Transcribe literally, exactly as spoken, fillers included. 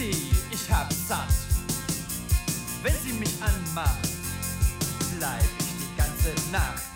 sie, ich hab's satt. Wenn sie mich anmacht, bleib ich die ganze Nacht.